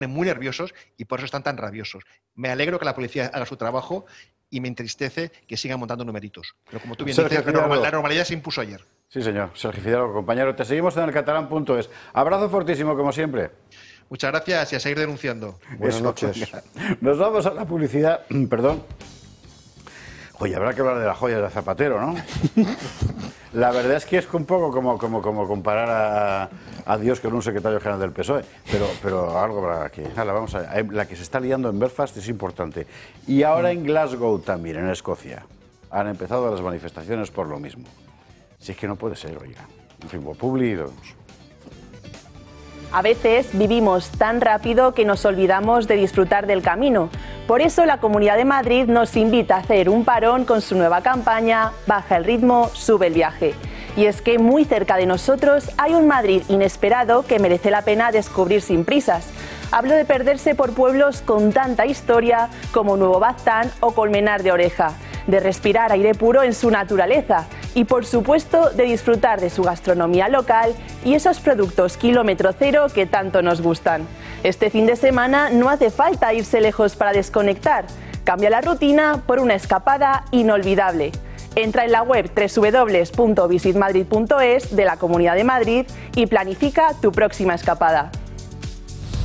muy nerviosos y por eso están tan rabiosos. Me alegro que la policía haga su trabajo y me entristece que sigan montando numeritos. Pero como tú bien dices, la normalidad se impuso ayer. Sí, señor. Sergio Fidalgo, compañero. Te seguimos en elcatalán.es. Abrazo fortísimo, como siempre. Muchas gracias y a seguir denunciando. Buenas noches. Nos vamos a la publicidad. Perdón. Oye, habrá que hablar de las joyas de Zapatero, ¿no? La verdad es que es un poco como comparar a Dios con un secretario general del PSOE, pero algo habrá aquí. Vamos a ver. La que se está liando en Belfast es importante. Y ahora en Glasgow también, en Escocia. Han empezado las manifestaciones por lo mismo. Si es que no puede ser, oiga. En fin, publi. A veces vivimos tan rápido que nos olvidamos de disfrutar del camino. Por eso la Comunidad de Madrid nos invita a hacer un parón con su nueva campaña Baja el ritmo, sube el viaje. Y es que muy cerca de nosotros hay un Madrid inesperado que merece la pena descubrir sin prisas. Hablo de perderse por pueblos con tanta historia como Nuevo Baztán o Colmenar de Oreja, de respirar aire puro en su naturaleza y, por supuesto, de disfrutar de su gastronomía local y esos productos kilómetro cero que tanto nos gustan. Este fin de semana no hace falta irse lejos para desconectar. Cambia la rutina por una escapada inolvidable. Entra en la web www.visitmadrid.es de la Comunidad de Madrid y planifica tu próxima escapada.